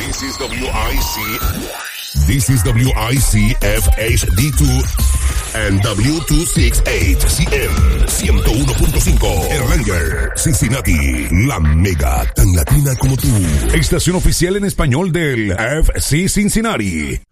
This is WIC. This is WIC FHD2 and W268CM 101.5. Erlanger, Cincinnati, la mega tan latina como tú. Estación oficial en español del FC Cincinnati.